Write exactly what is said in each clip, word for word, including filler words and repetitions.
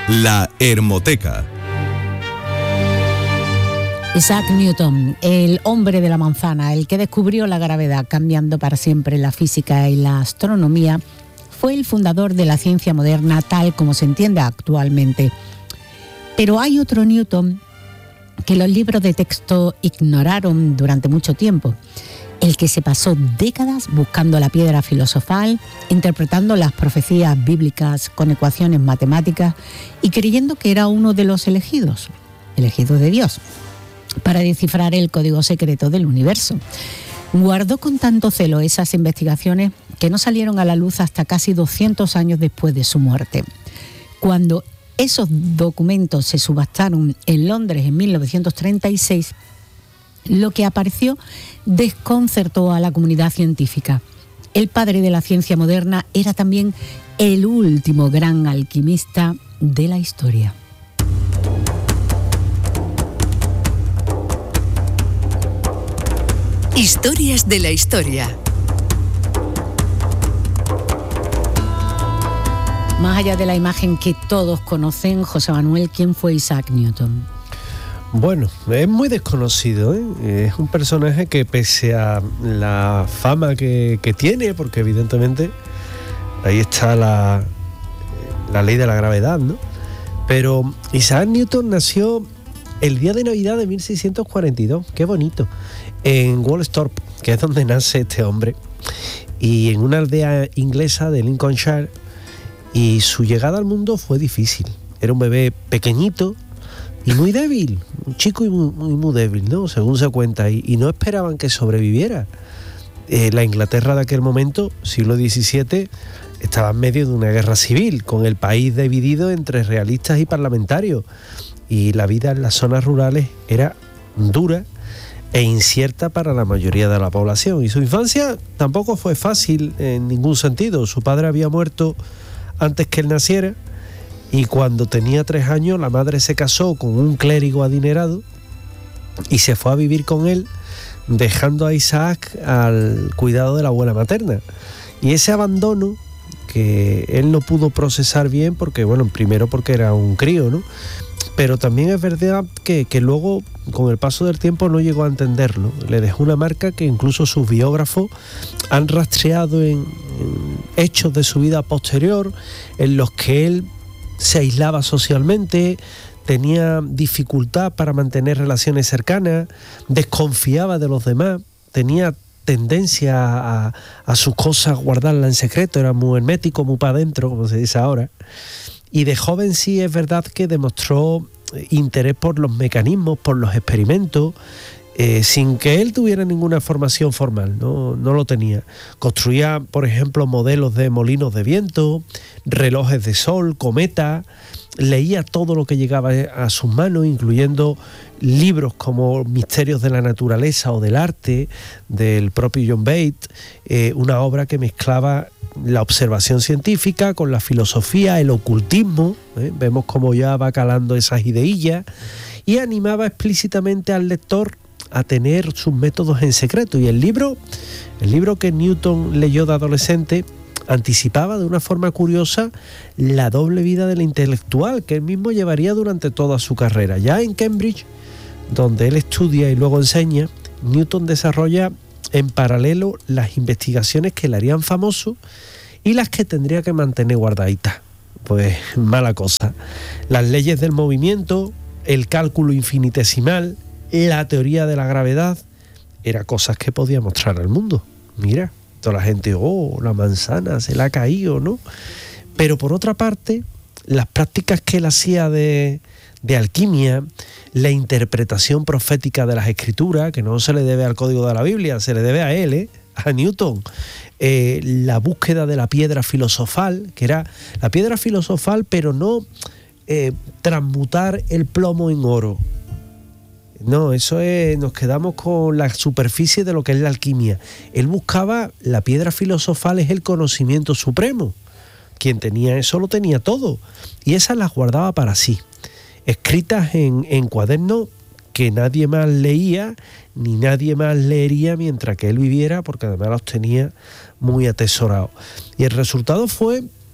La Hermoteca. Isaac Newton, el hombre de la manzana, el que descubrió la gravedad cambiando para siempre la física y la astronomía, fue el fundador de la ciencia moderna tal como se entiende actualmente. Pero hay otro Newton que los libros de texto ignoraron durante mucho tiempo, el que se pasó décadas buscando la piedra filosofal, interpretando las profecías bíblicas con ecuaciones matemáticas y creyendo que era uno de los elegidos, elegidos de Dios, para descifrar el código secreto del universo. Guardó con tanto celo esas investigaciones que no salieron a la luz hasta casi doscientos años después de su muerte. Cuando esos documentos se subastaron en Londres en mil novecientos treinta y seis, lo que apareció desconcertó a la comunidad científica. El padre de la ciencia moderna era también el último gran alquimista de la historia. Historias de la historia. Más allá de la imagen que todos conocen, José Manuel, ¿quién fue Isaac Newton? Bueno, es muy desconocido, ¿eh? Es un personaje que pese a la fama que, que tiene, porque evidentemente ahí está la, la ley de la gravedad, ¿no? Pero Isaac Newton nació el día de Navidad de mil seiscientos cuarenta y dos, qué bonito, en Woolsthorpe, que es donde nace este hombre, y en una aldea inglesa de Lincolnshire, y su llegada al mundo fue difícil. Era un bebé pequeñito y muy débil, un chico y muy, muy, muy débil, ¿no? Según se cuenta, y, y no esperaban que sobreviviera. Eh, la Inglaterra de aquel momento, siglo diecisiete, estaba en medio de una guerra civil, con el país dividido entre realistas y parlamentarios, y la vida en las zonas rurales era dura e incierta para la mayoría de la población. Y su infancia tampoco fue fácil en ningún sentido. Su padre había muerto antes que él naciera, y cuando tenía tres años la madre se casó con un clérigo adinerado y se fue a vivir con él, dejando a Isaac al cuidado de la abuela materna. Y ese abandono que él no pudo procesar bien, porque bueno, primero porque era un crío, ¿no? Pero también es verdad que, que luego, con el paso del tiempo, no llegó a entenderlo. Le dejó una marca que incluso sus biógrafos han rastreado en, en hechos de su vida posterior, en los que él se aislaba socialmente, tenía dificultad para mantener relaciones cercanas, desconfiaba de los demás, tenía tendencia a, a sus cosas guardarlas en secreto, era muy hermético, muy para adentro, como se dice ahora. Y de joven sí es verdad que demostró interés por los mecanismos, por los experimentos, eh, sin que él tuviera ninguna formación formal, no, no lo tenía. Construía, por ejemplo, modelos de molinos de viento, relojes de sol, cometas, leía todo lo que llegaba a sus manos, incluyendo libros como Misterios de la Naturaleza o del Arte, del propio John Bates, eh, una obra que mezclaba la observación científica con la filosofía, el ocultismo, ¿eh? Vemos cómo ya va calando esas ideillas, y animaba explícitamente al lector a tener sus métodos en secreto. Y el libro, el libro que Newton leyó de adolescente anticipaba de una forma curiosa la doble vida del intelectual que él mismo llevaría durante toda su carrera. Ya en Cambridge, donde él estudia y luego enseña, Newton desarrolla en paralelo las investigaciones que le harían famoso y las que tendría que mantener guardaditas. Pues mala cosa. Las leyes del movimiento, el cálculo infinitesimal, la teoría de la gravedad, eran cosas que podía mostrar al mundo. Mira, toda la gente, oh, la manzana se le ha caído, ¿no? Pero por otra parte, las prácticas que él hacía de, de alquimia, la interpretación profética de las escrituras, que no se le debe al código de la Biblia, se le debe a él, ¿eh? a Newton, eh, la búsqueda de la piedra filosofal, que era la piedra filosofal, pero no eh, transmutar el plomo en oro. No, eso es, nos quedamos con la superficie de lo que es la alquimia. Él buscaba, la piedra filosofal es el conocimiento supremo. Quien tenía eso lo tenía todo, y esas las guardaba para sí, escritas en, en cuadernos que nadie más leía ni nadie más leería mientras que él viviera, porque además los tenía muy atesorados. Y el resultado fue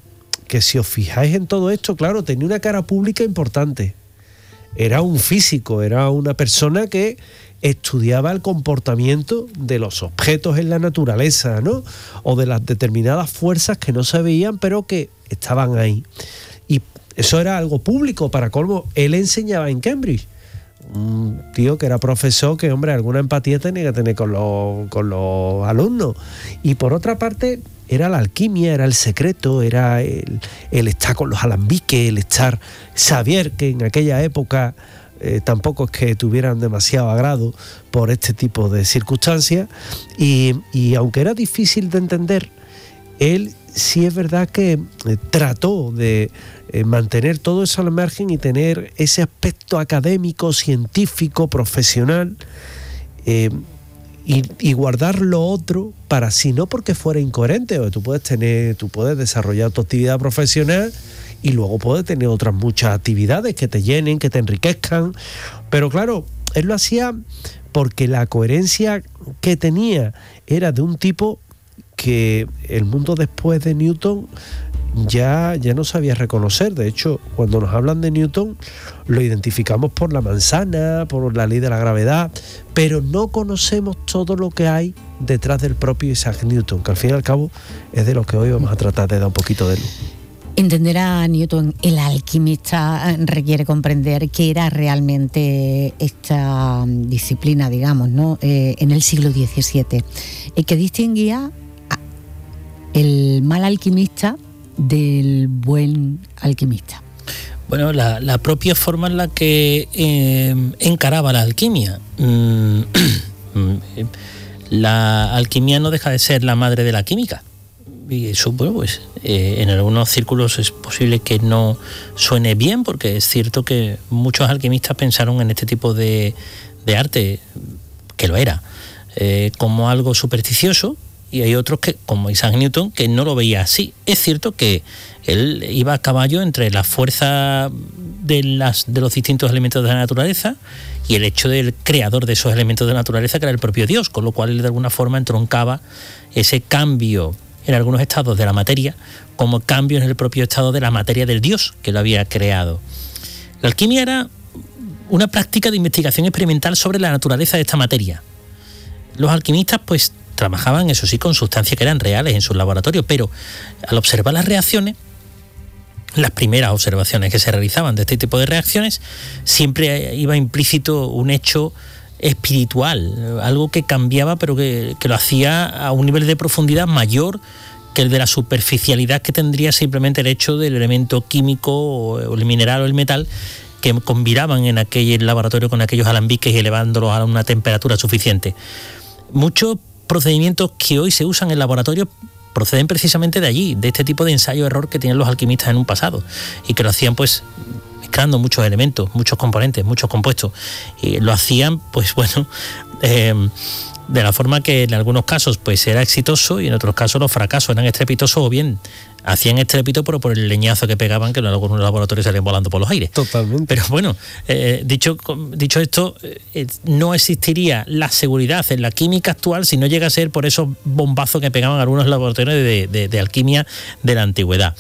que si os fijáis en todo esto, claro, tenía una cara pública importante. Era un físico, era una persona que estudiaba el comportamiento de los objetos en la naturaleza, ¿no? O de las determinadas fuerzas que no se veían, pero que estaban ahí. Y eso era algo público, para colmo. Él enseñaba en Cambridge. Un tío que era profesor, que, hombre, alguna empatía tenía que tener con los, con los alumnos. Y por otra parte, era la alquimia, era el secreto, era el, el estar con los alambiques, el estar, saber que en aquella época eh, tampoco es que tuvieran demasiado agrado por este tipo de circunstancias. Y, y aunque era difícil de entender, él sí es verdad que eh, trató de eh, mantener todo eso al margen y tener ese aspecto académico, científico, profesional, eh, y, y guardar lo otro para sí, no porque fuera incoherente. O tú puedes tener, tú puedes desarrollar tu actividad profesional y luego puedes tener otras muchas actividades que te llenen, que te enriquezcan, pero claro, él lo hacía porque la coherencia que tenía era de un tipo que el mundo después de Newton ya, ya no sabía reconocer. De hecho, cuando nos hablan de Newton, lo identificamos por la manzana, por la ley de la gravedad, pero no conocemos todo lo que hay detrás del propio Isaac Newton, que al fin y al cabo es de lo que hoy vamos a tratar de dar un poquito de luz. Entender a Newton, el alquimista, requiere comprender qué era realmente esta disciplina, digamos, ¿no? Eh, en el siglo diecisiete, el que distinguía el mal alquimista del buen alquimista. Bueno, la, la propia forma en la que eh, encaraba la alquimia. Mm, la alquimia no deja de ser la madre de la química. Y eso, bueno, pues eh, en algunos círculos es posible que no suene bien, porque es cierto que muchos alquimistas pensaron en este tipo de, de arte, que lo era, eh, como algo supersticioso, y hay otros que, como Isaac Newton, que no lo veía así. Es cierto que él iba a caballo entre la fuerza de, las, de los distintos elementos de la naturaleza y el hecho del creador de esos elementos de la naturaleza, que era el propio Dios, con lo cual él de alguna forma entroncaba ese cambio en algunos estados de la materia como cambio en el propio estado de la materia del Dios que lo había creado. La alquimia era una práctica de investigación experimental sobre la naturaleza de esta materia. Los alquimistas, pues, trabajaban, eso sí, con sustancias que eran reales en sus laboratorios, pero al observar las reacciones, las primeras observaciones que se realizaban de este tipo de reacciones, siempre iba implícito un hecho espiritual, algo que cambiaba, pero que, que lo hacía a un nivel de profundidad mayor que el de la superficialidad que tendría simplemente el hecho del elemento químico o el mineral o el metal que combinaban en aquel laboratorio con aquellos alambiques y elevándolos a una temperatura suficiente. Muchos procedimientos que hoy se usan en laboratorios proceden precisamente de allí, de este tipo de ensayo-error que tienen los alquimistas en un pasado y que lo hacían, pues, mezclando muchos elementos, muchos componentes, muchos compuestos, y lo hacían, pues bueno, eh, de la forma que en algunos casos pues era exitoso y en otros casos los fracasos eran estrepitosos, o bien hacían estrépito pero por el leñazo que pegaban, que en algunos laboratorios salían volando por los aires. Totalmente. Pero bueno, eh, dicho, dicho esto, eh, no existiría la seguridad en la química actual si no llega a ser por esos bombazos que pegaban algunos laboratorios de, de, de alquimia de la antigüedad.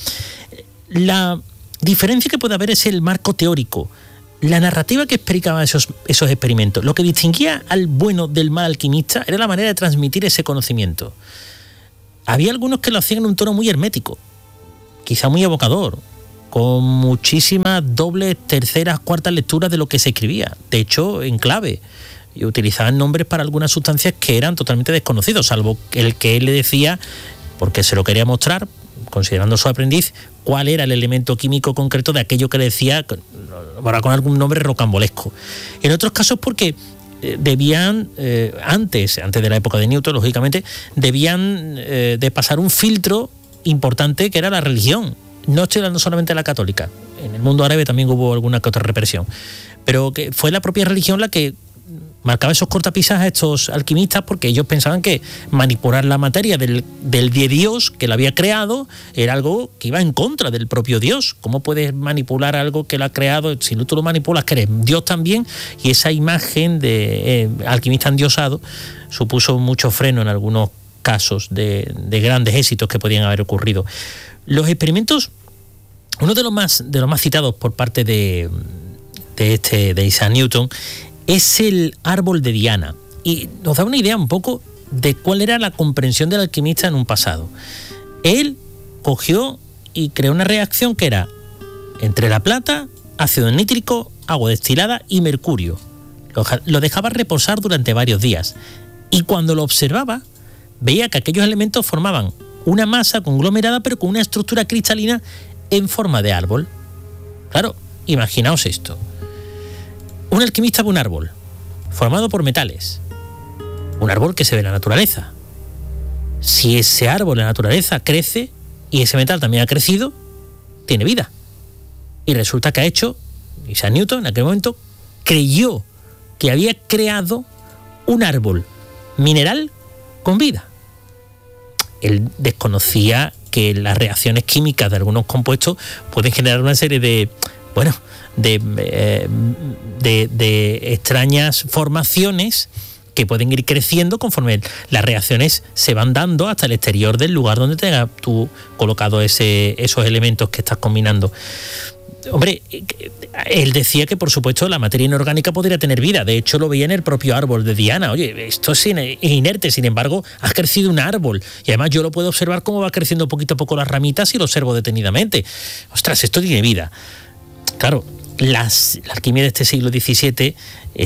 La diferencia que puede haber es el marco teórico, la narrativa que explicaba esos, esos experimentos. Lo que distinguía al bueno del mal alquimista era la manera de transmitir ese conocimiento. Había algunos que lo hacían en un tono muy hermético, quizá muy evocador, con muchísimas dobles, terceras, cuartas lecturas de lo que se escribía, de hecho en clave, y utilizaban nombres para algunas sustancias que eran totalmente desconocidos, salvo el que él le decía, porque se lo quería mostrar, considerando su aprendiz, cuál era el elemento químico concreto de aquello que le decía, ahora con algún nombre rocambolesco. En otros casos porque eh, debían, eh, antes, antes de la época de Newton, lógicamente, debían eh, de pasar un filtro importante que era la religión. No estoy hablando solamente de la católica, en el mundo árabe también hubo alguna que otra represión, pero que fue la propia religión la que marcaba esos cortapisas a estos alquimistas, porque ellos pensaban que manipular la materia del, del de Dios que la había creado era algo que iba en contra del propio Dios. ¿Cómo puedes manipular algo que lo ha creado? Si tú lo manipulas, que eres Dios también. Y esa imagen de eh, alquimista endiosado supuso mucho freno en algunos casos de, de grandes éxitos que podían haber ocurrido. Los experimentos uno de los más, de los más citados por parte de, de, este, de Isaac Newton es el árbol de Diana. Y nos da una idea un poco de cuál era la comprensión del alquimista en un pasado. Él cogió y creó una reacción que era entre la plata, ácido nítrico, agua destilada y mercurio. Lo, lo dejaba reposar durante varios días. Y cuando lo observaba, veía que aquellos elementos formaban una masa conglomerada, pero con una estructura cristalina en forma de árbol. Claro, imaginaos esto. Un alquimista ve un árbol formado por metales. Un árbol que se ve en la naturaleza. Si ese árbol en la naturaleza crece y ese metal también ha crecido, tiene vida. Y resulta que ha hecho, Isaac Newton en aquel momento creyó que había creado un árbol mineral con vida. Él desconocía que las reacciones químicas de algunos compuestos pueden generar una serie de, bueno, de, eh, de, de extrañas formaciones que pueden ir creciendo conforme las reacciones se van dando hasta el exterior del lugar donde tengas tú colocado ese, esos elementos que estás combinando. Hombre, él decía que por supuesto la materia inorgánica podría tener vida. De hecho lo veía en el propio árbol de Diana. Oye, esto es inerte, sin embargo ha crecido un árbol y además yo lo puedo observar cómo va creciendo poquito a poco las ramitas y lo observo detenidamente. Ostras, esto tiene vida. Claro, las, la alquimia de este siglo diecisiete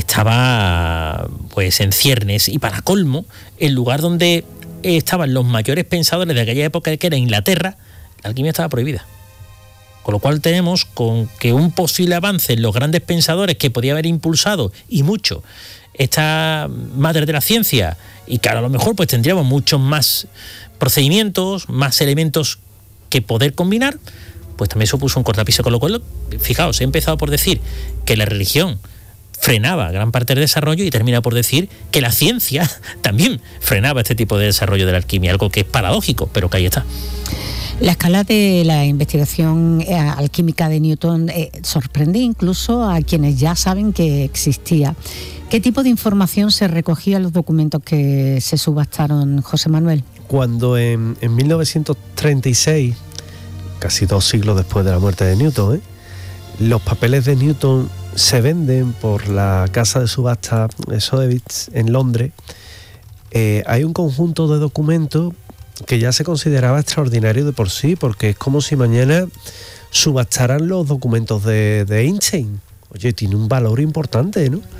estaba pues en ciernes y para colmo el lugar donde estaban los mayores pensadores de aquella época, que era Inglaterra, la alquimia estaba prohibida. Con lo cual tenemos con que un posible avance en los grandes pensadores que podía haber impulsado y mucho esta madre de la ciencia, y que a lo mejor pues tendríamos muchos más procedimientos, más elementos que poder combinar, pues también supuso un cortapiso. Con lo cual, fijaos, he empezado por decir que la religión frenaba gran parte del desarrollo y termina por decir que la ciencia también frenaba este tipo de desarrollo de la alquimia, algo que es paradójico, pero que ahí está. La escala de la investigación eh, alquímica de Newton eh, sorprende incluso a quienes ya saben que existía. ¿Qué tipo de información se recogía en los documentos que se subastaron, José Manuel? Cuando en, en mil novecientos treinta y seis, casi dos siglos después de la muerte de Newton, ¿eh? los papeles de Newton se venden por la casa de subasta Sotheby's en Londres, eh, hay un conjunto de documentos que ya se consideraba extraordinario de por sí, porque es como si mañana subastaran los documentos de, de Einstein. Oye, tiene un valor importante, ¿no?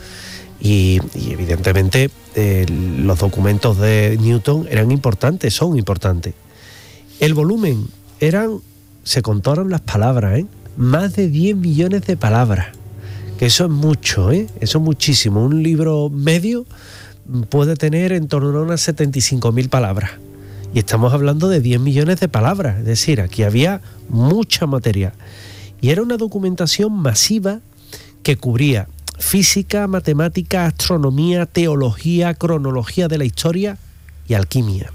Y, y evidentemente eh, los documentos de Newton eran importantes, son importantes. El volumen eran, se contaron las palabras, ¿eh? Más de diez millones de palabras, que eso es mucho, ¿eh? Eso es muchísimo. Un libro medio puede tener en torno a unas setenta y cinco mil palabras. Y estamos hablando de diez millones de palabras, es decir, aquí había mucha materia. Y era una documentación masiva que cubría física, matemática, astronomía, teología, cronología de la historia y alquimia.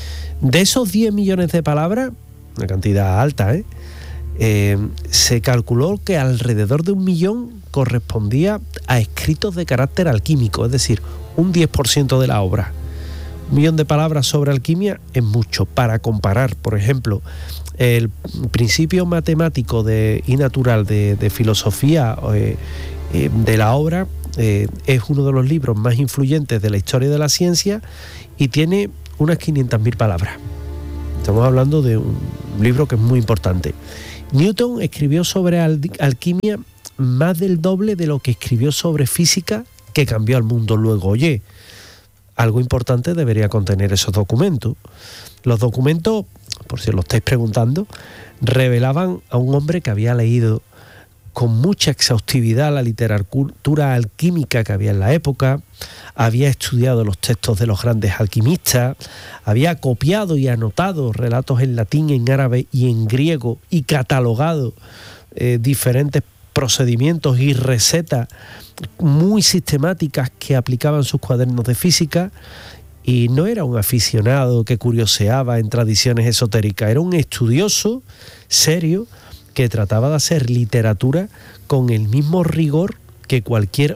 De esos diez millones de palabras, una cantidad alta, ¿eh? Eh, se calculó que alrededor de un millón correspondía a escritos de carácter alquímico, es decir, un diez por ciento de la obra. Un millón de palabras sobre alquimia es mucho. Para comparar, por ejemplo, el principio matemático de, y natural de, de filosofía eh, eh, de la obra eh, es uno de los libros más influyentes de la historia de la ciencia y tiene unas quinientas mil palabras. Estamos hablando de un libro que es muy importante. Newton escribió sobre al, alquimia más del doble de lo que escribió sobre física, que cambió al mundo luego. Oye, algo importante debería contener esos documentos. Los documentos, por si lo estáis preguntando, revelaban a un hombre que había leído con mucha exhaustividad la literatura alquímica que había en la época, había estudiado los textos de los grandes alquimistas, había copiado y anotado relatos en latín, en árabe y en griego y catalogado eh, diferentes procedimientos y recetas muy sistemáticas que aplicaban sus cuadernos de física, y no era un aficionado que curioseaba en tradiciones esotéricas, era un estudioso serio que trataba de hacer literatura con el mismo rigor que cualquier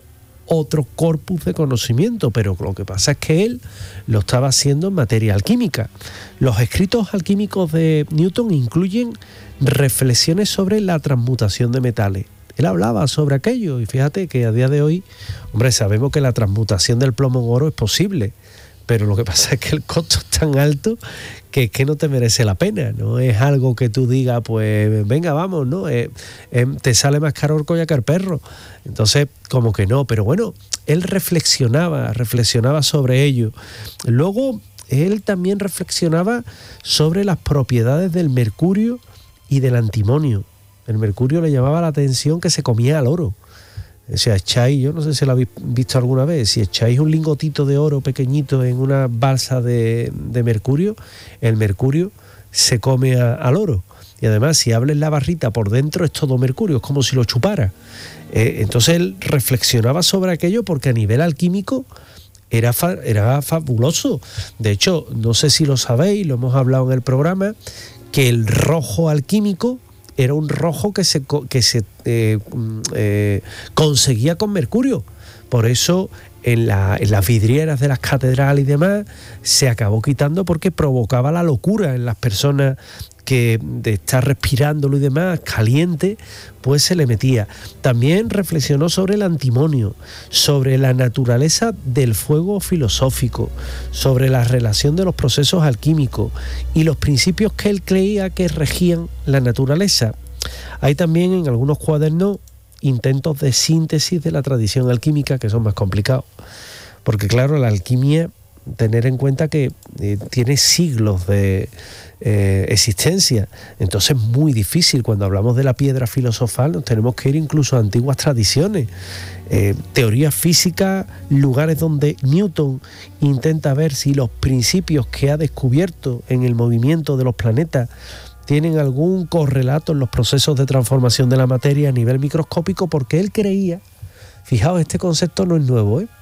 otro corpus de conocimiento, pero lo que pasa es que él lo estaba haciendo en materia alquímica. Los escritos alquímicos de Newton incluyen reflexiones sobre la transmutación de metales. Él hablaba sobre aquello y fíjate que a día de hoy, hombre, sabemos que la transmutación del plomo en oro es posible, pero lo que pasa es que el costo es tan alto que es que no te merece la pena. No es algo que tú digas, pues venga, vamos, ¿no? Eh, eh, te sale más caro el collar que el perro. Entonces, como que no, pero bueno, él reflexionaba, reflexionaba sobre ello. Luego, él también reflexionaba sobre las propiedades del mercurio y del antimonio. El mercurio le llamaba la atención que se comía al oro. O sea, echáis, yo no sé si lo habéis visto alguna vez, si echáis un lingotito de oro pequeñito en una balsa de, de mercurio, el mercurio se come a, al oro. Y además, si abres la barrita por dentro, es todo mercurio, es como si lo chupara. Eh, entonces él reflexionaba sobre aquello porque a nivel alquímico era, fa, era fabuloso. De hecho, no sé si lo sabéis, lo hemos hablado en el programa, que el rojo alquímico era un rojo que se, que se eh, eh, conseguía con mercurio. Por eso en, la, en las vidrieras de las catedrales y demás se acabó quitando porque provocaba la locura en las personas que de estar respirándolo y demás caliente, pues se le metía. También reflexionó sobre el antimonio, sobre la naturaleza del fuego filosófico, sobre la relación de los procesos alquímicos y los principios que él creía que regían la naturaleza. Hay también en algunos cuadernos intentos de síntesis de la tradición alquímica que son más complicados, porque claro, la alquimia, tener en cuenta que eh, tiene siglos de eh, existencia, entonces es muy difícil. Cuando hablamos de la piedra filosofal nos tenemos que ir incluso a antiguas tradiciones, eh, teorías físicas, lugares donde Newton intenta ver si los principios que ha descubierto en el movimiento de los planetas tienen algún correlato en los procesos de transformación de la materia a nivel microscópico, porque él creía, fijaos, este concepto no es nuevo, ¿eh?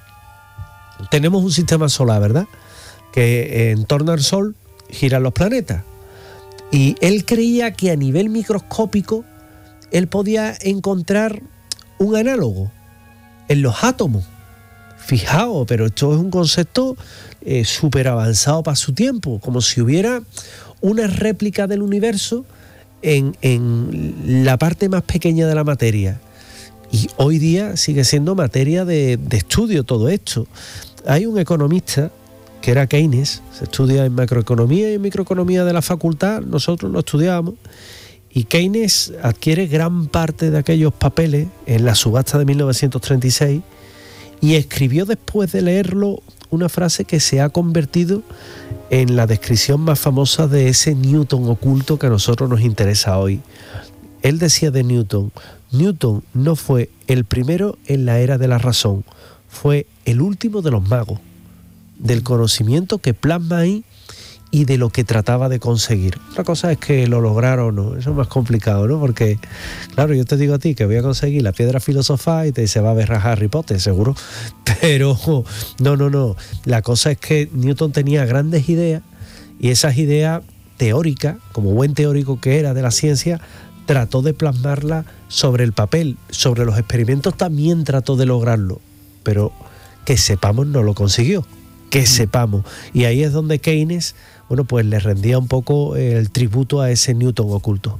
Tenemos un sistema solar, ¿verdad?, que en torno al Sol giran los planetas. Y él creía que a nivel microscópico él podía encontrar un análogo en los átomos. Fijaos, pero esto es un concepto eh, súper avanzado para su tiempo, como si hubiera una réplica del universo en, en la parte más pequeña de la materia. Y hoy día sigue siendo materia de, de estudio todo esto. Hay un economista que era Keynes, se estudia en macroeconomía y en microeconomía de la facultad, nosotros lo estudiábamos, y Keynes adquiere gran parte de aquellos papeles en la subasta de mil novecientos treinta y seis y escribió después de leerlo una frase que se ha convertido en la descripción más famosa de ese Newton oculto que a nosotros nos interesa hoy. Él decía de Newton: Newton no fue el primero en la era de la razón, fue el último de los magos, del conocimiento que plasma ahí y de lo que trataba de conseguir. Otra cosa es que lo lograron o no, eso es más complicado, ¿no? Porque, claro, yo te digo a ti que voy a conseguir la piedra filosofal y te se va a ver a Harry Potter, seguro. Pero no, no, no. La cosa es que Newton tenía grandes ideas y esas ideas teóricas, como buen teórico que era de la ciencia, trató de plasmarla sobre el papel. Sobre los experimentos también trató de lograrlo, pero que sepamos no lo consiguió, que sepamos. Y ahí es donde Keynes, bueno, pues le rendía un poco el tributo a ese Newton oculto.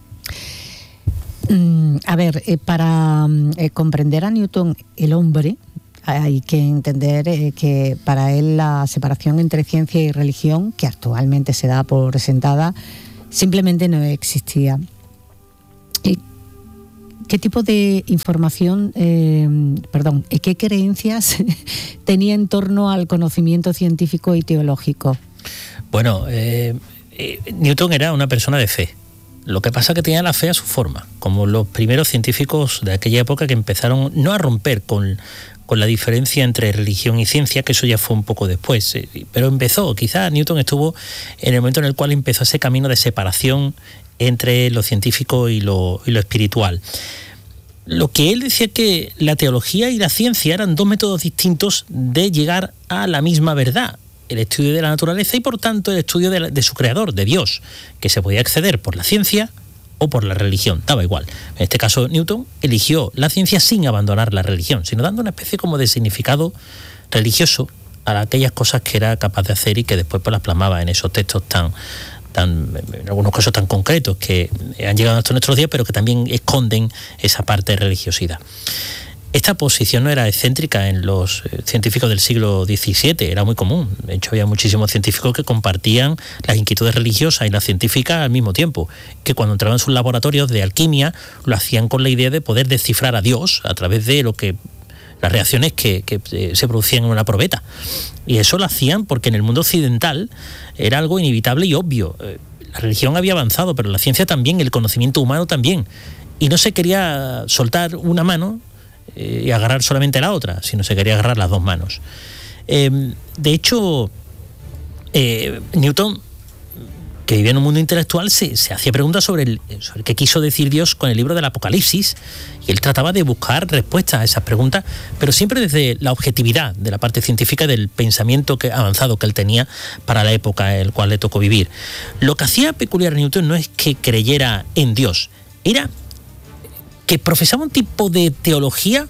Mm, a ver, eh, para eh, comprender a Newton, el hombre, hay que entender eh, que para él la separación entre ciencia y religión, que actualmente se da por sentada, simplemente no existía. Eh, ¿Qué tipo de información, eh, perdón, qué creencias tenía en torno al conocimiento científico y teológico? Bueno, eh, eh, Newton era una persona de fe. Lo que pasa es que tenía la fe a su forma, como los primeros científicos de aquella época que empezaron no a romper con, con la diferencia entre religión y ciencia, que eso ya fue un poco después, eh, pero empezó, quizás Newton estuvo en el momento en el cual empezó ese camino de separación entre lo científico y lo, y lo espiritual. Lo que él decía que la teología y la ciencia eran dos métodos distintos de llegar a la misma verdad, el estudio de la naturaleza y por tanto el estudio de, la, de su creador, de Dios, que se podía acceder por la ciencia o por la religión, daba igual. En este caso, Newton eligió la ciencia sin abandonar la religión, sino dando una especie como de significado religioso a aquellas cosas que era capaz de hacer y que después pues las plasmaba en esos textos tan, tan, en algunos casos tan concretos que han llegado hasta nuestros días, pero que también esconden esa parte de religiosidad. Esta posición no era excéntrica en los científicos del siglo diecisiete, era muy común. De hecho, había muchísimos científicos que compartían las inquietudes religiosas y las científicas al mismo tiempo, que cuando entraban en sus laboratorios de alquimia lo hacían con la idea de poder descifrar a Dios a través de lo que las reacciones que, que se producían en una probeta. Y eso lo hacían porque en el mundo occidental era algo inevitable y obvio. La religión había avanzado, pero la ciencia también, el conocimiento humano también. Y no se quería soltar una mano y agarrar solamente la otra, sino se quería agarrar las dos manos. Eh, de hecho, eh, Newton, que vivía en un mundo intelectual, se, se hacía preguntas sobre, el, sobre qué quiso decir Dios con el libro del Apocalipsis, y él trataba de buscar respuestas a esas preguntas, pero siempre desde la objetividad de la parte científica del pensamiento que, avanzado que él tenía para la época en la cual le tocó vivir. Lo que hacía peculiar a Newton no es que creyera en Dios, era que profesaba un tipo de teología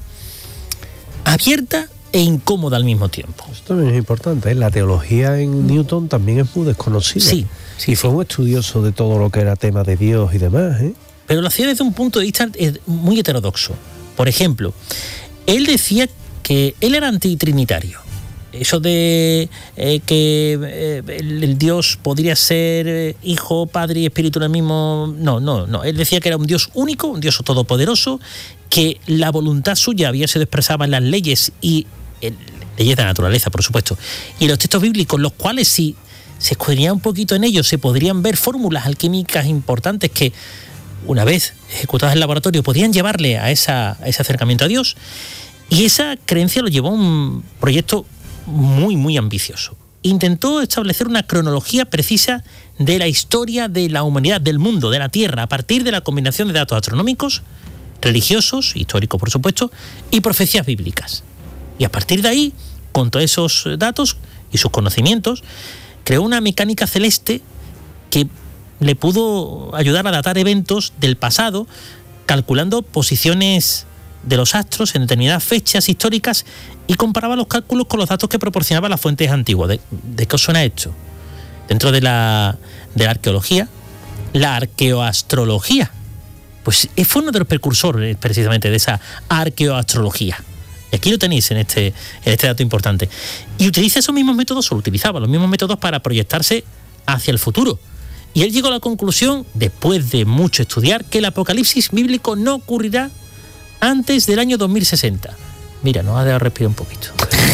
abierta e incómoda al mismo tiempo. Esto también es importante, ¿eh? La teología en Newton también es muy desconocida. Sí, sí. Y fue un estudioso de todo lo que era tema de Dios y demás, ¿eh? Pero lo hacía desde un punto de vista muy heterodoxo. Por ejemplo, él decía que él era antitrinitario. Eso de eh, que eh, el, el Dios podría ser eh, Hijo, Padre y Espíritu en el mismo... No, no, no. Él decía que era un Dios único, un Dios todopoderoso, que la voluntad suya había sido expresada en las leyes y en leyes de la naturaleza, por supuesto, y los textos bíblicos, los cuales si se escudriñaba un poquito en ellos se podrían ver fórmulas alquímicas importantes que, una vez ejecutadas en el laboratorio, podían llevarle a, esa, a ese acercamiento a Dios. Y esa creencia lo llevó a un proyecto muy, muy ambicioso. Intentó establecer una cronología precisa de la historia de la humanidad, del mundo, de la Tierra, a partir de la combinación de datos astronómicos, religiosos, históricos por supuesto, y profecías bíblicas. Y a partir de ahí, con todos esos datos y sus conocimientos, creó una mecánica celeste que le pudo ayudar a datar eventos del pasado, calculando posiciones de los astros en determinadas fechas históricas y comparaba los cálculos con los datos que proporcionaban las fuentes antiguas. ¿De, de qué os suena esto? Dentro de la, de la arqueología, la arqueoastrología. Pues fue uno de los precursores precisamente de esa arqueoastrología. Y aquí lo tenéis en este, en este dato importante. Y utiliza esos mismos métodos, o utilizaba los mismos métodos para proyectarse hacia el futuro. Y él llegó a la conclusión, después de mucho estudiar, que el apocalipsis bíblico no ocurrirá antes del año dos mil sesenta. Mira, nos ha dejado respirar un poquito.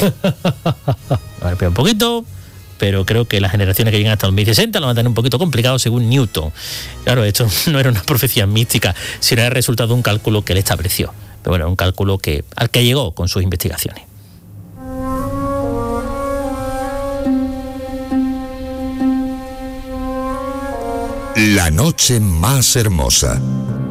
Nos ha respirar un poquito, pero creo que las generaciones que llegan hasta dos mil sesenta lo van a tener un poquito complicado según Newton. Claro, esto no era una profecía mística, sino era el resultado de un cálculo que él estableció. Pero bueno, un cálculo que, al que llegó con sus investigaciones. La noche más hermosa.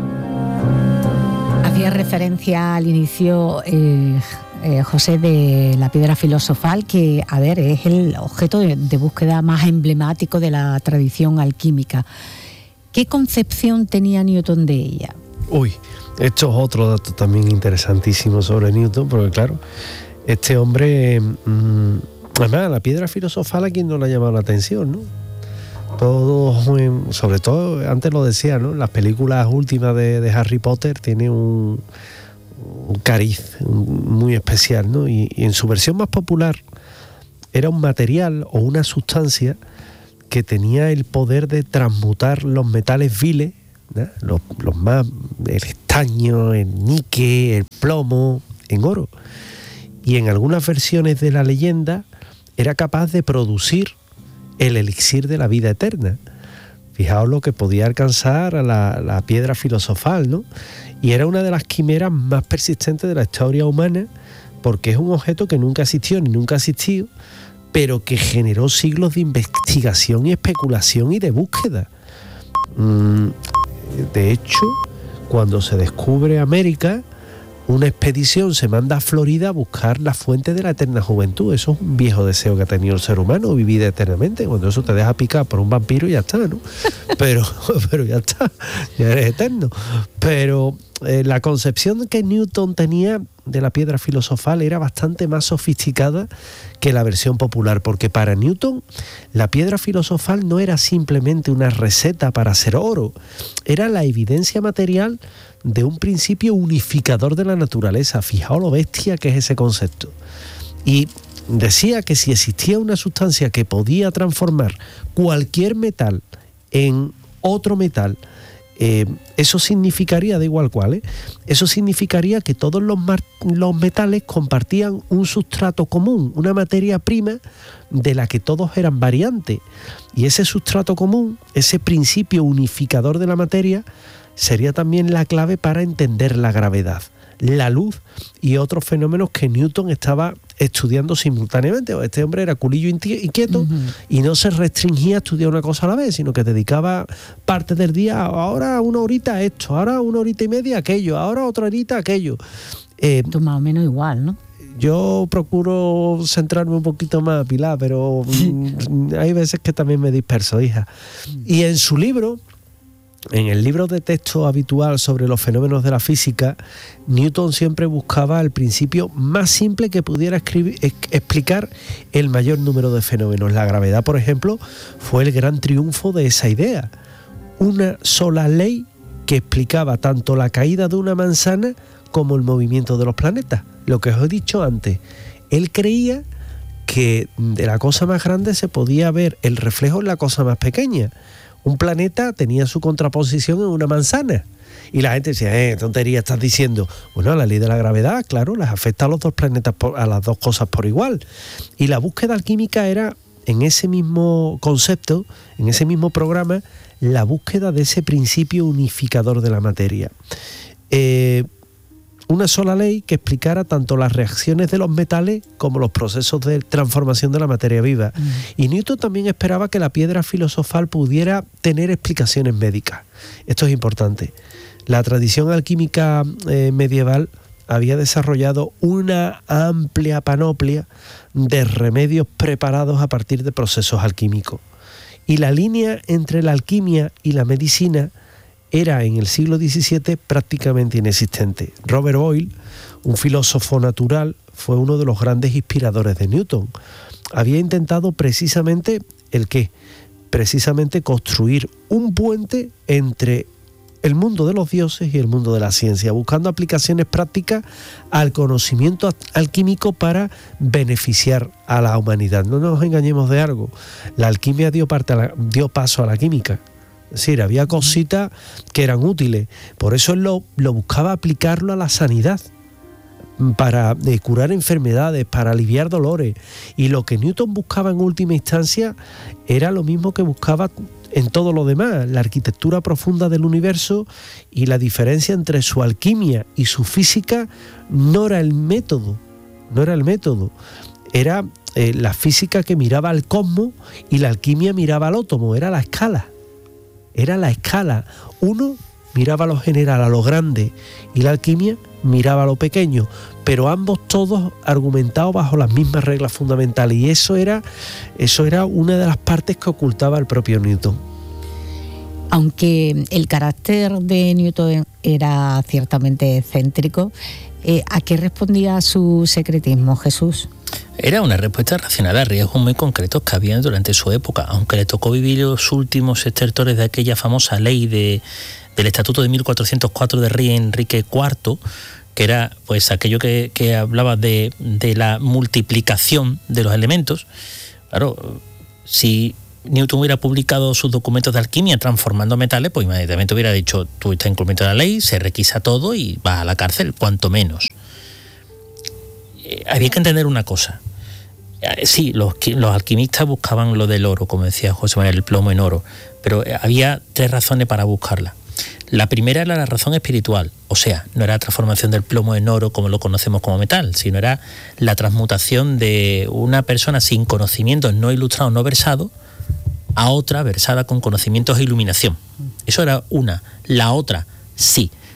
Hacía referencia al inicio eh, eh, José de la piedra filosofal, que, a ver, es el objeto de, de búsqueda más emblemático de la tradición alquímica. ¿Qué concepción tenía Newton de ella? Uy, esto es otro dato también interesantísimo sobre Newton, porque claro, este hombre, mmm, además, la piedra filosofal a quien no le ha llamado la atención, ¿no? Todo, sobre todo, antes lo decía, ¿no? Las películas últimas de, de Harry Potter tienen un, un cariz muy especial, ¿no? Y, y en su versión más popular era un material o una sustancia que tenía el poder de transmutar los metales viles, ¿no? los, los más, el estaño, el níquel, el plomo, en oro. Y en algunas versiones de la leyenda era capaz de producir el elixir de la vida eterna. Fijaos lo que podía alcanzar a la, la piedra filosofal, ¿no? Y era una de las quimeras más persistentes de la historia humana, porque es un objeto que nunca existió ni nunca ha existido, pero que generó siglos de investigación y especulación y de búsqueda. De hecho, cuando se descubre América, una expedición se manda a Florida a buscar la fuente de la eterna juventud. Eso es un viejo deseo que ha tenido el ser humano, vivir eternamente. Cuando eso te deja picar por un vampiro, ya está, ¿no? Pero, pero ya está, ya eres eterno. Pero eh, la concepción que Newton tenía de la piedra filosofal era bastante más sofisticada que la versión popular, porque para Newton la piedra filosofal no era simplemente una receta para hacer oro, era la evidencia material de un principio unificador de la naturaleza. Fijaos lo bestia que es ese concepto. Y decía que si existía una sustancia que podía transformar cualquier metal en otro metal, Eh, eso significaría, da igual cuál, ¿eh? eso significaría que todos los, mar- los metales compartían un sustrato común, una materia prima de la que todos eran variantes. Y ese sustrato común, ese principio unificador de la materia, sería también la clave para entender la gravedad, la luz y otros fenómenos que Newton estaba estudiando simultáneamente. Este hombre era culillo inquieto uh-huh. y no se restringía a estudiar una cosa a la vez, sino que dedicaba parte del día, ahora una horita a esto, ahora una horita y media a aquello, ahora otra horita a aquello. Eh, Tú más o menos igual, ¿no? Yo procuro centrarme un poquito más, Pilar, pero mm, hay veces que también me disperso, hija. Y en su libro, en el libro de texto habitual sobre los fenómenos de la física, Newton siempre buscaba el principio más simple que pudiera escribir, explicar el mayor número de fenómenos. La gravedad, por ejemplo, fue el gran triunfo de esa idea. Una sola ley que explicaba tanto la caída de una manzana como el movimiento de los planetas. Lo que os he dicho antes, él creía que de la cosa más grande se podía ver el reflejo en la cosa más pequeña. Un planeta tenía su contraposición en una manzana. Y la gente decía, eh, tontería estás diciendo. Bueno, la ley de la gravedad, claro, les afecta a los dos planetas, por, a las dos cosas por igual. Y la búsqueda alquímica era, en ese mismo concepto, en ese mismo programa, la búsqueda de ese principio unificador de la materia. Eh, una sola ley que explicara tanto las reacciones de los metales como los procesos de transformación de la materia viva. Mm. Y Newton también esperaba que la piedra filosofal pudiera tener explicaciones médicas. Esto es importante. La tradición alquímica eh, medieval había desarrollado una amplia panoplia de remedios preparados a partir de procesos alquímicos. Y la línea entre la alquimia y la medicina era en el siglo diecisiete prácticamente inexistente. Robert Boyle, un filósofo natural, fue uno de los grandes inspiradores de Newton. Había intentado precisamente ¿el qué? Precisamente construir un puente entre el mundo de los dioses y el mundo de la ciencia, buscando aplicaciones prácticas al conocimiento alquímico para beneficiar a la humanidad. No nos engañemos de algo. La alquimia dio, parte a la, dio paso a la química. Es decir, había cositas que eran útiles. Por eso él lo, lo buscaba aplicarlo a la sanidad, para eh, curar enfermedades, para aliviar dolores. Y lo que Newton buscaba en última instancia era lo mismo que buscaba en todo lo demás, la arquitectura profunda del universo. Y la diferencia entre su alquimia y su física no era el método, no era el método, era eh, la física que miraba al cosmos y la alquimia miraba al átomo, era la escala. Era la escala. Uno miraba a lo general, a lo grande, y la alquimia miraba a lo pequeño, pero ambos todos argumentados bajo las mismas reglas fundamentales. Y eso era, eso era una de las partes que ocultaba el propio Newton. Aunque el carácter de Newton era ciertamente excéntrico, eh, ¿a qué respondía su secretismo, Jesús? Era una respuesta racional a riesgos muy concretos que había durante su época, aunque le tocó vivir los últimos estertores de aquella famosa ley de, del Estatuto de mil cuatrocientos cuatro de rey Enrique cuarto, que era pues aquello que, que hablaba de, de la multiplicación de los elementos. Claro, si Newton hubiera publicado sus documentos de alquimia transformando metales, pues inmediatamente hubiera dicho, tú estás incumpliendo la ley, se requisa todo y vas a la cárcel, cuanto menos. Eh, había que entender una cosa. Sí, los, los alquimistas buscaban lo del oro, como decía José Manuel, el plomo en oro, pero había tres razones para buscarla. La primera era la razón espiritual, o sea, no era la transformación del plomo en oro como lo conocemos como metal, sino era la transmutación de una persona sin conocimientos, no ilustrado, no versado, a otra versada con conocimientos e iluminación. Eso era una. La otra, sí,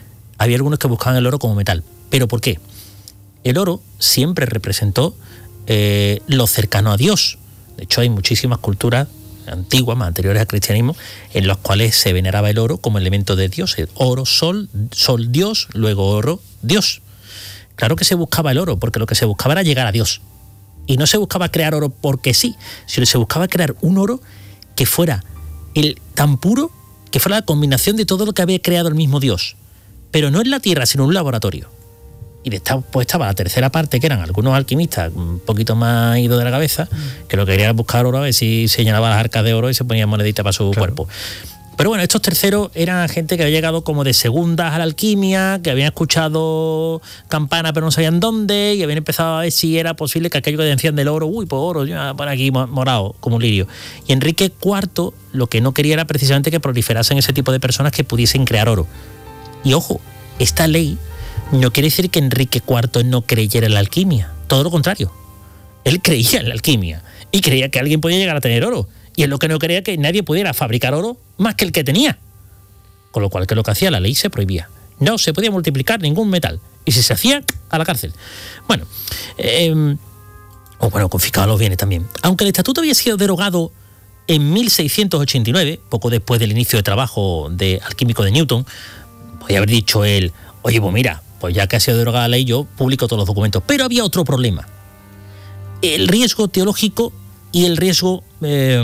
había algunos que buscaban el oro como metal. ¿Pero por qué? El oro siempre representó eh, lo cercano a Dios. De hecho, hay muchísimas culturas antiguas, más anteriores al cristianismo, en las cuales se veneraba el oro como elemento de Dios. Oro, sol, sol, Dios, luego oro, Dios. Claro que se buscaba el oro, porque lo que se buscaba era llegar a Dios. Y no se buscaba crear oro porque sí, sino se buscaba crear un oro que fuera el tan puro, que fuera la combinación de todo lo que había creado el mismo Dios. Pero no en la tierra, sino en un laboratorio. Y después pues estaba la tercera parte, que eran algunos alquimistas un poquito más idos de la cabeza, que lo que querían era buscar oro, a ver si se llenaba las arcas de oro y se ponían moneditas para su claro. cuerpo. Pero bueno, estos terceros eran gente que había llegado como de segundas a la alquimia, que habían escuchado campana pero no sabían dónde, y habían empezado a ver si era posible que aquello que decían del oro, uy, pues oro, ya por aquí morado, como un lirio. Y Enrique cuarto lo que no quería era precisamente que proliferasen ese tipo de personas que pudiesen crear oro. Y ojo, esta ley no quiere decir que Enrique cuarto no creyera en la alquimia, todo lo contrario. Él creía en la alquimia y creía que alguien podía llegar a tener oro. Y es lo que no creía, que nadie pudiera fabricar oro más que el que tenía. Con lo cual, que lo que hacía la ley se prohibía. No se podía multiplicar ningún metal. Y si se hacía, a la cárcel. Bueno, eh, o bueno, confiscaban los bienes también. Aunque el estatuto había sido derogado en mil seiscientos ochenta y nueve, poco después del inicio de trabajo de alquímico de Newton, podía haber dicho él, oye, pues mira, pues ya que ha sido derogada la ley, yo publico todos los documentos. Pero había otro problema. El riesgo teológico y el riesgo eh,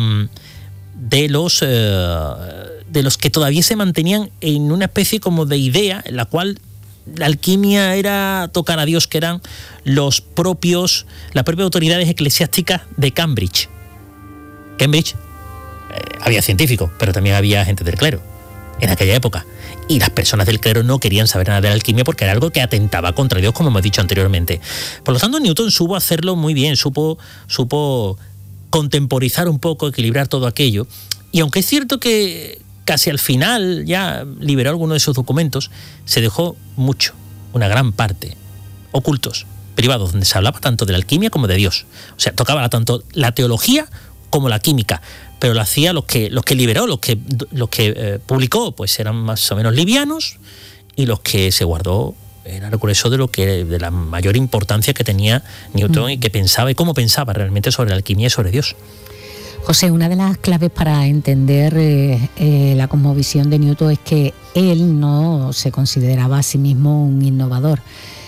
de los eh, de los que todavía se mantenían en una especie como de idea en la cual la alquimia era tocar a Dios, que eran los propios las propias autoridades eclesiásticas de Cambridge. Cambridge eh, había científicos, pero también había gente del clero en aquella época. Y las personas del clero no querían saber nada de la alquimia porque era algo que atentaba contra Dios, como hemos dicho anteriormente. Por lo tanto, Newton supo hacerlo muy bien, supo supo contemporizar un poco, equilibrar todo aquello. Y aunque es cierto que casi al final ya liberó algunos de sus documentos, se dejó mucho, una gran parte, ocultos, privados, donde se hablaba tanto de la alquimia como de Dios. O sea, tocaba tanto la teología como la química, pero lo hacía los que, los que liberó, los que, los que eh, publicó, pues eran más o menos livianos, y los que se guardó era el grueso de lo que de la mayor importancia que tenía Newton mm. y que pensaba y cómo pensaba realmente sobre la alquimia y sobre Dios. José, una de las claves para entender eh, eh, la cosmovisión de Newton es que él no se consideraba a sí mismo un innovador.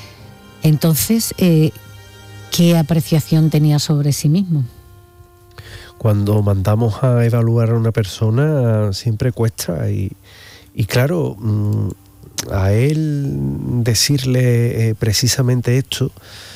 Entonces, eh, ¿qué apreciación tenía sobre sí mismo? Cuando mandamos a evaluar a una persona siempre cuesta y, y claro, a él decirle eh, precisamente esto,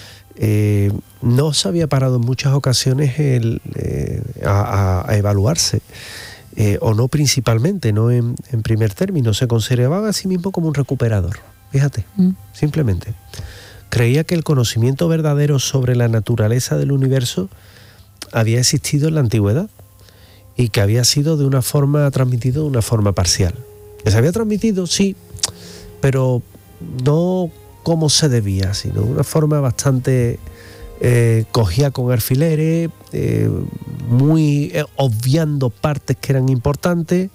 eh, no se había parado en muchas ocasiones el, eh, a, a evaluarse, eh, o no principalmente, no en, en primer término, se consideraba a sí mismo como un recuperador, fíjate, mm. simplemente. Creía que el conocimiento verdadero sobre la naturaleza del universo había existido en la antigüedad y que había sido de una forma transmitido de una forma parcial. Que se había transmitido, sí, pero no como se debía, sino de una forma bastante eh, cogida con alfileres, eh, muy eh, obviando partes que eran importantes,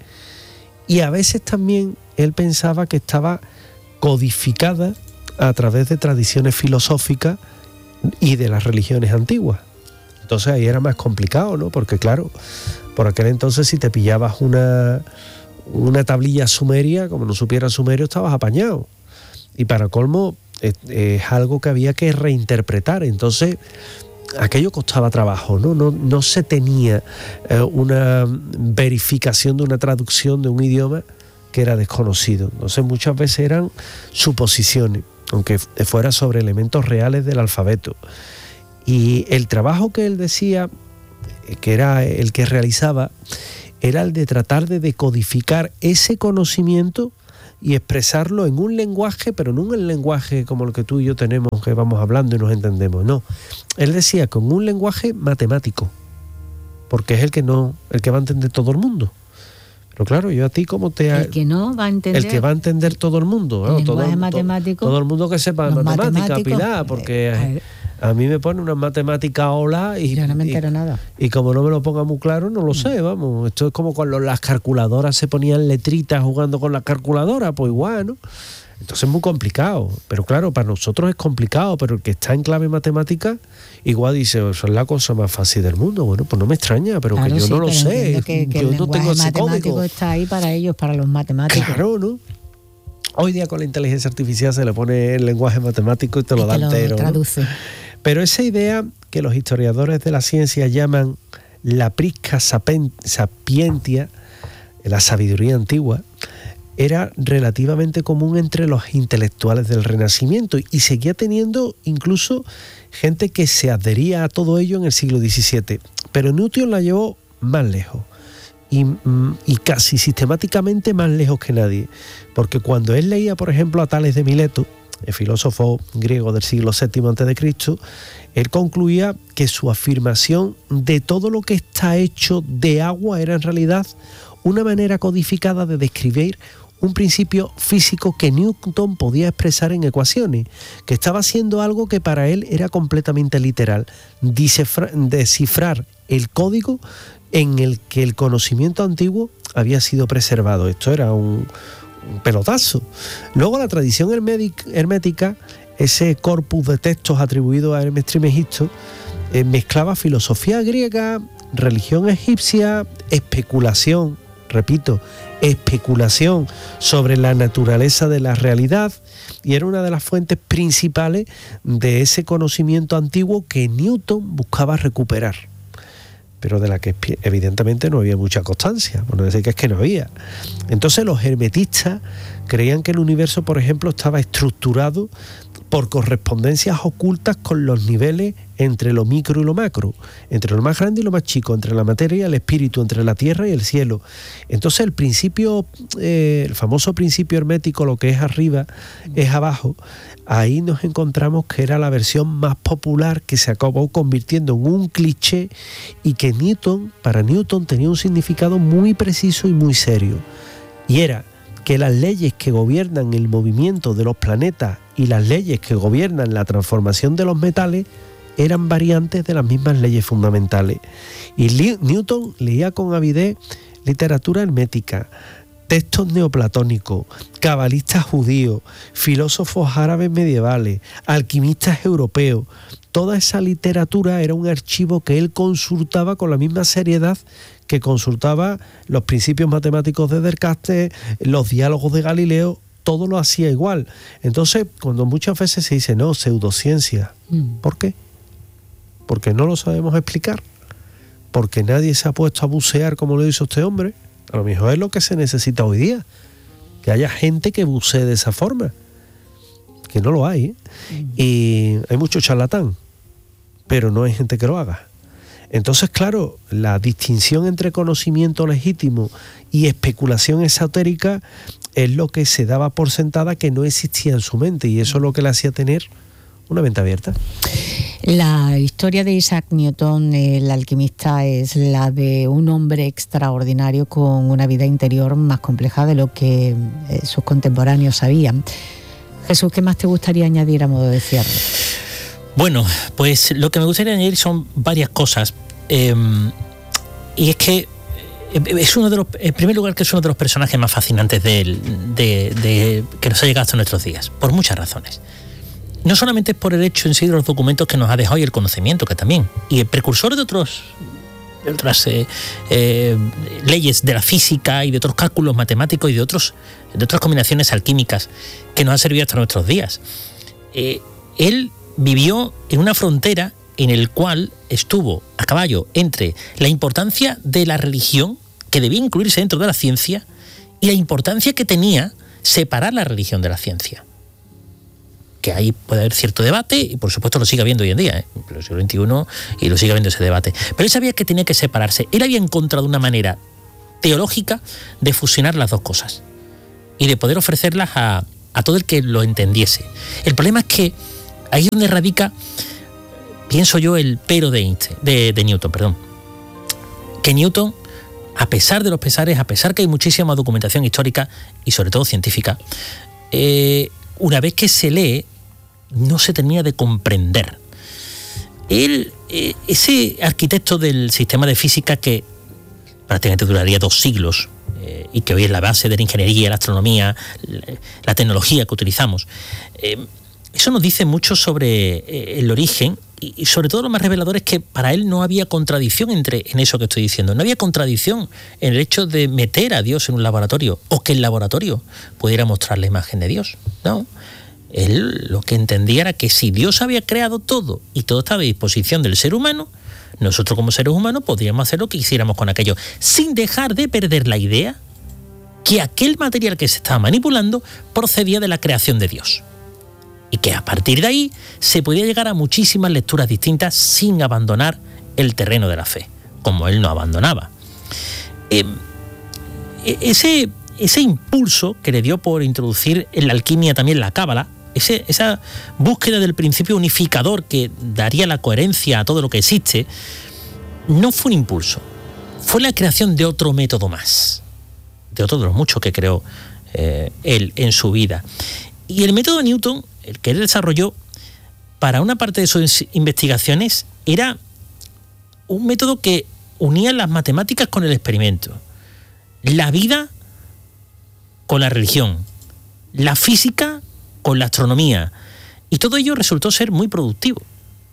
y a veces también él pensaba que estaba codificada a través de tradiciones filosóficas y de las religiones antiguas. Entonces ahí era más complicado, ¿no? Porque claro, por aquel entonces si te pillabas una, una tablilla sumeria, como no supieras sumerio, estabas apañado. Y para colmo, es, es algo que había que reinterpretar. Entonces, aquello costaba trabajo, ¿no? No, no se tenía eh, una verificación de una traducción de un idioma que era desconocido. Entonces, muchas veces eran suposiciones, aunque fuera sobre elementos reales del alfabeto. Y el trabajo que él decía, que era el que realizaba, era el de tratar de decodificar ese conocimiento y expresarlo en un lenguaje, pero no en el lenguaje como el que tú y yo tenemos, que vamos hablando y nos entendemos, no. Él decía con un lenguaje matemático, porque es el que no, el que va a entender todo el mundo. Pero claro, yo a ti, ¿cómo te...? El que no va a entender... El que va a entender todo el mundo. El ¿no? todo, matemático, todo el mundo que sepa matemática, Pilar, porque... Eh, A mí me pone una matemática ola y, yo no me entero y, nada. y como no me lo ponga muy claro, no lo sé, vamos. Esto es como cuando las calculadoras se ponían letritas jugando con las calculadoras, pues igual, ¿no? Entonces es muy complicado, pero claro, para nosotros es complicado, pero el que está en clave matemática igual dice, eso es la cosa más fácil del mundo. Bueno, pues no me extraña, pero claro, que yo sí, no lo sé, que, que yo el no tengo ese matemático código. Está ahí para ellos, para los matemáticos. Claro, ¿no? Hoy día con la inteligencia artificial se le pone el lenguaje matemático y te lo y da te entero, lo traduce. ¿no? Pero esa idea que los historiadores de la ciencia llaman la prisca sapientia, la sabiduría antigua, era relativamente común entre los intelectuales del Renacimiento y seguía teniendo incluso gente que se adhería a todo ello en el siglo diecisiete. Pero Newton la llevó más lejos y, y casi sistemáticamente más lejos que nadie, porque cuando él leía, por ejemplo, a Tales de Mileto, el filósofo griego del siglo séptimo antes de Cristo, él concluía que su afirmación de todo lo que está hecho de agua era en realidad una manera codificada de describir un principio físico que Newton podía expresar en ecuaciones, que estaba haciendo algo que para él era completamente literal, descifrar, descifrar el código en el que el conocimiento antiguo había sido preservado. Esto era un, un pelotazo. Luego la tradición hermética, ese corpus de textos atribuido a Hermes Trismegisto, eh, mezclaba filosofía griega, religión egipcia, especulación, repito, especulación sobre la naturaleza de la realidad, y era una de las fuentes principales de ese conocimiento antiguo que Newton buscaba recuperar, pero de la que evidentemente no había mucha constancia, por no decir que es que no había. Entonces los hermetistas creían que el universo, por ejemplo, estaba estructurado por correspondencias ocultas con los niveles entre lo micro y lo macro, entre lo más grande y lo más chico, entre la materia y el espíritu, entre la tierra y el cielo. Entonces el principio, eh, el famoso principio hermético, lo que es arriba es abajo, ahí nos encontramos que era la versión más popular, que se acabó convirtiendo en un cliché y que Newton, para Newton tenía un significado muy preciso y muy serio, y era que las leyes que gobiernan el movimiento de los planetas y las leyes que gobiernan la transformación de los metales eran variantes de las mismas leyes fundamentales. Y Newton leía con avidez literatura hermética, textos neoplatónicos, cabalistas judíos, filósofos árabes medievales, alquimistas europeos. Toda esa literatura era un archivo que él consultaba con la misma seriedad que consultaba los principios matemáticos de Descartes, los diálogos de Galileo, todo lo hacía igual. Entonces, cuando muchas veces se dice, no, pseudociencia, ¿por qué? Porque no lo sabemos explicar, porque nadie se ha puesto a bucear como lo hizo este hombre. A lo mejor es lo que se necesita hoy día, que haya gente que bucee de esa forma, que no lo hay, ¿eh? Y hay mucho charlatán, pero no hay gente que lo haga. Entonces, claro, la distinción entre conocimiento legítimo y especulación esotérica es lo que se daba por sentada que no existía en su mente, y eso es lo que le hacía tener una mente abierta. La historia de Isaac Newton, el alquimista, es la de un hombre extraordinario con una vida interior más compleja de lo que eh, sus contemporáneos sabían. Jesús, ¿qué más te gustaría añadir a modo de cierre? Bueno, pues lo que me gustaría añadir son varias cosas. Eh, y es que es uno de los, en primer lugar, que es uno de los personajes más fascinantes de, de, de, que nos ha llegado hasta nuestros días, por muchas razones. No solamente por el hecho en sí de los documentos que nos ha dejado y el conocimiento, que también, y el precursor de otros de otras eh, eh, leyes de la física y de otros cálculos matemáticos y de otros de otras combinaciones alquímicas que nos han servido hasta nuestros días. Eh, él vivió en una frontera en el cual estuvo a caballo entre la importancia de la religión, que debía incluirse dentro de la ciencia, y la importancia que tenía separar la religión de la ciencia. Que ahí puede haber cierto debate, y por supuesto lo sigue habiendo hoy en día, ¿eh? En el siglo veintiuno, y lo sigue habiendo ese debate. Pero él sabía que tenía que separarse. Él había encontrado una manera teológica de fusionar las dos cosas y de poder ofrecerlas a, a todo el que lo entendiese. El problema es que ahí es donde radica, pienso yo, el pero de Einstein, de, de Newton, perdón. Que Newton, a pesar de los pesares, a pesar que hay muchísima documentación histórica y sobre todo científica, eh, una vez que se lee, no se termina de comprender. Él, eh, ese arquitecto del sistema de física que prácticamente duraría dos siglos, eh, y que hoy es la base de la ingeniería, la astronomía, la, la tecnología que utilizamos. Eh, eso nos dice mucho sobre eh, el origen, y, y sobre todo lo más revelador es que para él no había contradicción entre, en eso que estoy diciendo. No había contradicción en el hecho de meter a Dios en un laboratorio o que el laboratorio pudiera mostrar la imagen de Dios. No. Él lo que entendía era que si Dios había creado todo y todo estaba a disposición del ser humano, nosotros como seres humanos podríamos hacer lo que quisiéramos con aquello, sin dejar de perder la idea que aquel material que se estaba manipulando procedía de la creación de Dios. Y que a partir de ahí se podía llegar a muchísimas lecturas distintas sin abandonar el terreno de la fe, como él no abandonaba. Eh, ese, ese impulso que le dio por introducir en la alquimia también la cábala, Ese, esa búsqueda del principio unificador que daría la coherencia a todo lo que existe, no fue un impulso, fue la creación de otro método más, de otro de los muchos que creó eh, él en su vida. Y el método de Newton, el que él desarrolló, para una parte de sus investigaciones, era un método que unía las matemáticas con el experimento, la vida con la religión, la física con la astronomía, y todo ello resultó ser muy productivo.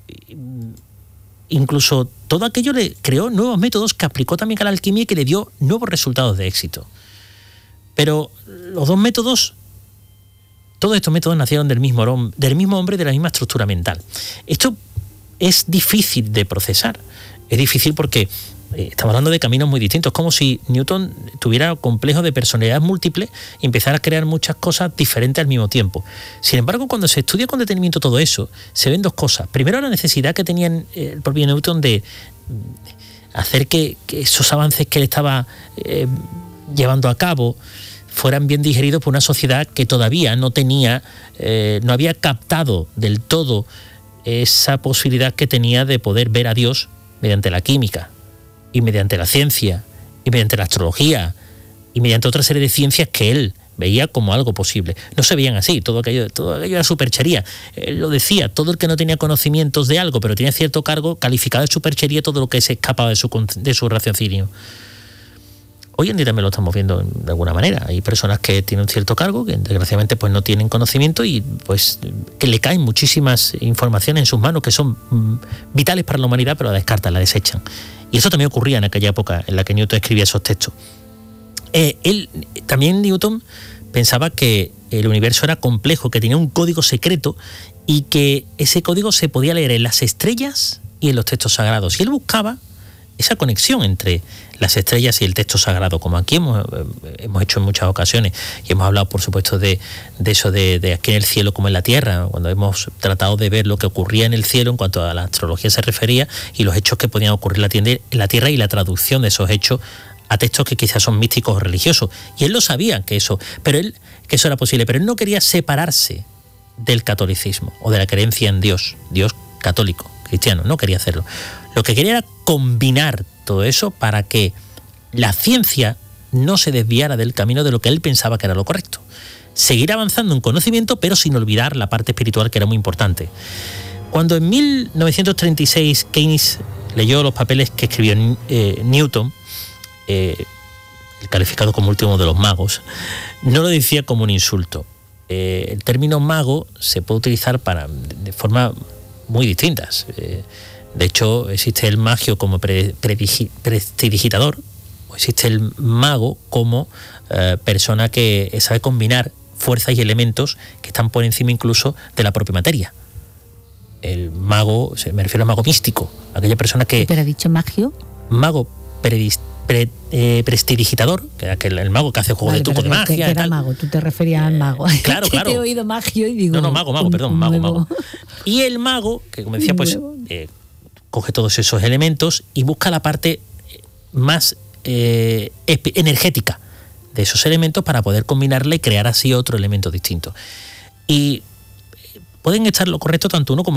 Incluso todo aquello le creó nuevos métodos que aplicó también a la alquimia y que le dio nuevos resultados de éxito. Pero los dos métodos, todos estos métodos nacieron del mismo, del mismo hombre, de la misma estructura mental. Esto es difícil de procesar, es difícil porque Eh, estamos hablando de caminos muy distintos, como si Newton tuviera complejos de personalidad múltiple y empezara a crear muchas cosas diferentes al mismo tiempo. Sin embargo, cuando se estudia con detenimiento todo eso, se ven dos cosas. Primero, la necesidad que tenía el propio Newton de hacer que, que esos avances que él estaba eh, llevando a cabo fueran bien digeridos por una sociedad que todavía no tenía, eh, no había captado del todo esa posibilidad que tenía de poder ver a Dios mediante la química, y mediante la ciencia, y mediante la astrología, y mediante otra serie de ciencias que él veía como algo posible. No se veían así, todo aquello, todo aquello era superchería. Él lo decía, todo el que no tenía conocimientos de algo, pero tenía cierto cargo, calificaba de superchería todo lo que se escapaba de su, de su raciocinio. Hoy en día también lo estamos viendo de alguna manera. Hay personas que tienen un cierto cargo, que desgraciadamente pues no tienen conocimiento y pues que le caen muchísimas informaciones en sus manos que son mm, vitales para la humanidad, pero la descartan, la desechan. Y eso también ocurría en aquella época en la que Newton escribía esos textos. Eh, él, también Newton pensaba que el universo era complejo, que tenía un código secreto y que ese código se podía leer en las estrellas y en los textos sagrados. Y él buscaba esa conexión entre las estrellas y el texto sagrado, como aquí hemos, hemos hecho en muchas ocasiones, y hemos hablado, por supuesto, de, de eso de, de aquí en el cielo como en la tierra, cuando hemos tratado de ver lo que ocurría en el cielo en cuanto a la astrología se refería, y los hechos que podían ocurrir en la tierra y la traducción de esos hechos a textos que quizás son místicos o religiosos. Y él lo sabía que eso, pero él, que eso era posible, pero él no quería separarse del catolicismo o de la creencia en Dios, Dios católico, cristiano, no quería hacerlo. Lo que quería era combinar todo eso para que la ciencia no se desviara del camino de lo que él pensaba que era lo correcto. Seguir avanzando en conocimiento, pero sin olvidar la parte espiritual, que era muy importante. Cuando en mil novecientos treinta y seis Keynes leyó los papeles que escribió eh, Newton, eh, el calificado como último de los magos, no lo decía como un insulto. Eh, el término mago se puede utilizar para, de forma muy distintas. Eh, de hecho, existe el magio como pre, predigi, prestidigitador, o existe el mago como eh, persona que sabe combinar fuerzas y elementos que están por encima incluso de la propia materia. El mago, me refiero al mago místico, aquella persona que... ¿Pero ha dicho magio? Mago predis, pre, eh, prestidigitador, que es el, el mago que hace juegos vale, de truco de magia. Que, que era mago, tú te referías al mago. Claro, claro. Te he oído magio y digo... No, no, mago, mago, perdón, mago, mago. Y el mago, que como decía, pues eh, coge todos esos elementos y busca la parte más eh, energética de esos elementos para poder combinarla y crear así otro elemento distinto. Y pueden estar lo correcto tanto uno como